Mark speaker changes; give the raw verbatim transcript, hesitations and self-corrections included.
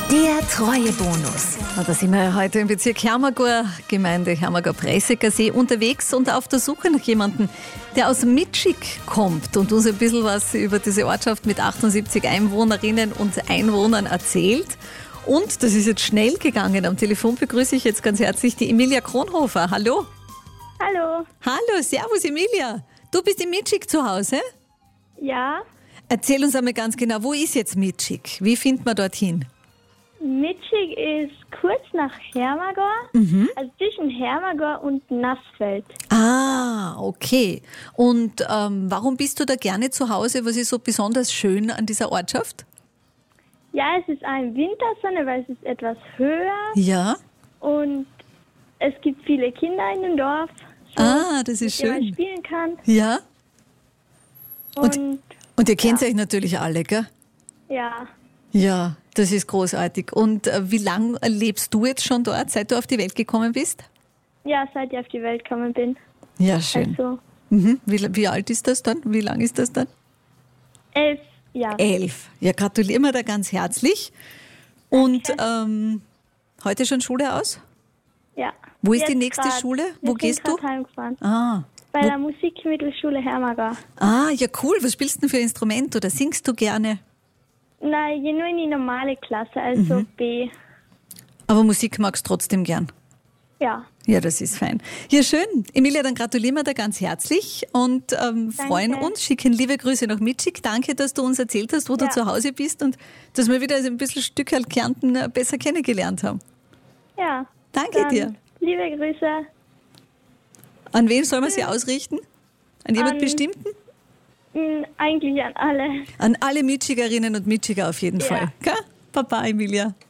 Speaker 1: Der Treuebonus. Und da sind wir heute im Bezirk Hermagor, Gemeinde Hermagor-Preissecker See, unterwegs und auf der Suche nach jemandem, der aus Mitschig kommt und uns ein bisschen was über diese Ortschaft mit achtundsiebzig Einwohnerinnen und Einwohnern erzählt. Und das ist jetzt schnell gegangen. Am Telefon begrüße ich jetzt ganz herzlich die Emilia Kronhofer. Hallo.
Speaker 2: Hallo.
Speaker 1: Hallo, servus Emilia. Du bist in Mitschig zu Hause?
Speaker 2: Ja,
Speaker 1: Erzähl uns einmal ganz genau, wo ist jetzt Mitschig? Wie findet man dorthin?
Speaker 2: Mitschig ist kurz nach Hermagor, also zwischen Hermagor und Nassfeld.
Speaker 1: Ah, okay. Und ähm, warum bist du da gerne zu Hause? Was ist so besonders schön an dieser Ortschaft?
Speaker 2: Ja, es ist eine Wintersonne, weil es ist etwas höher
Speaker 1: Ja.
Speaker 2: und es gibt viele Kinder in dem Dorf, so,
Speaker 1: Ah, das ist
Speaker 2: mit denen man
Speaker 1: schön.
Speaker 2: spielen kann.
Speaker 1: Ja. Und-
Speaker 2: Und,
Speaker 1: Und ihr kennt euch natürlich alle, gell?
Speaker 2: ja,
Speaker 1: Ja, das ist großartig. Und äh, wie lange lebst du jetzt schon dort, seit du auf die Welt gekommen bist?
Speaker 2: ja, seit ich auf die Welt gekommen bin.
Speaker 1: Ja, schön.
Speaker 2: Also
Speaker 1: Mhm. Wie, wie alt ist das dann? Wie lang ist das dann?
Speaker 2: elf Jahre.
Speaker 1: Elf. Ja, gratulieren wir da ganz herzlich. Und ähm, heute schon Schule aus?
Speaker 2: Ja.
Speaker 1: Wo ist die
Speaker 2: Jetzt
Speaker 1: nächste
Speaker 2: grad.
Speaker 1: Schule?
Speaker 2: Wir
Speaker 1: Wo
Speaker 2: sind
Speaker 1: gehst du?
Speaker 2: grad heimgefahren.
Speaker 1: Ah.
Speaker 2: Bei
Speaker 1: Wo-
Speaker 2: der Musikmittelschule Hermagor.
Speaker 1: Ah, ja cool. Was spielst du denn für ein Instrument oder singst du gerne?
Speaker 2: Nein, ich gehe nur in die normale Klasse, also
Speaker 1: Mhm.
Speaker 2: B.
Speaker 1: Aber Musik magst du trotzdem gern.
Speaker 2: Ja.
Speaker 1: Ja, das ist fein. Ja, schön. Emilia, dann gratulieren wir da ganz herzlich und ähm, freuen uns, schicken liebe Grüße nach Mitschig. Danke, dass du uns erzählt hast, wo du
Speaker 2: Ja.
Speaker 1: zu Hause bist und dass wir wieder ein bisschen Stück halt Kärnten äh, besser kennengelernt haben.
Speaker 2: Ja.
Speaker 1: Danke
Speaker 2: Dann
Speaker 1: dir.
Speaker 2: Liebe Grüße.
Speaker 1: An wen soll man sie ausrichten? An jemand
Speaker 2: An-
Speaker 1: Bestimmten?
Speaker 2: Mm, Eigentlich an alle.
Speaker 1: An alle Mitschigerinnen und Mitschiger auf jeden
Speaker 2: Ja.
Speaker 1: Fall. Gell? Papa, Emilia.